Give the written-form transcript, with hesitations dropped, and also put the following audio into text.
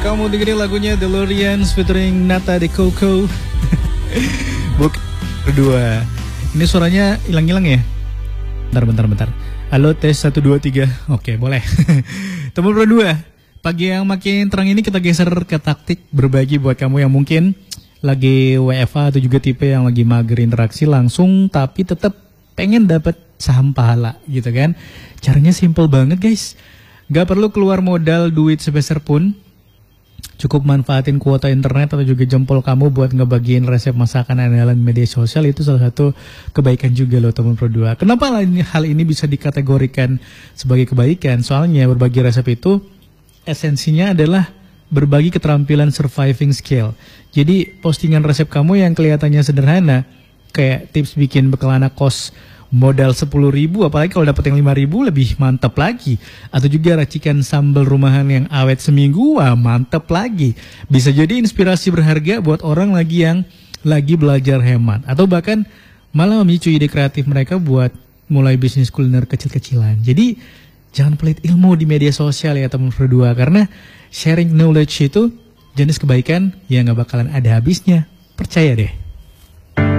Kamu dengerin lagunya DeLoreans featuring Nata De Coco. Bukan berdua. Ini suaranya hilang-hilang ya? Bentar. Halo, tes 1, 2, 3. Oke, boleh. Teman berdua, pagi yang makin terang ini kita geser ke taktik berbagi buat kamu yang mungkin lagi WFA atau juga tipe yang lagi mager interaksi langsung tapi tetap pengen dapat saham pahala gitu kan. Caranya simple banget guys. Gak perlu keluar modal duit sepeser pun. Cukup manfaatin kuota internet atau juga jempol kamu buat ngebagiin resep masakan andalan media sosial. Itu salah satu kebaikan juga loh teman berdua. Kenapa hal ini bisa dikategorikan sebagai kebaikan? Soalnya berbagi resep itu esensinya adalah berbagi keterampilan surviving skill. Jadi postingan resep kamu yang kelihatannya sederhana, kayak tips bikin bekal anak kos modal 10.000, apalagi kalau dapat yang 5.000 lebih mantap lagi. Atau juga racikan sambal rumahan yang awet seminggu, wah mantap lagi. Bisa jadi inspirasi berharga buat orang yang lagi belajar hemat. Atau bahkan malah memicu ide kreatif mereka buat mulai bisnis kuliner kecil-kecilan. Jadi jangan pelit ilmu di media sosial ya teman berdua, karena sharing knowledge itu jenis kebaikan yang gak bakalan ada habisnya. Percaya deh.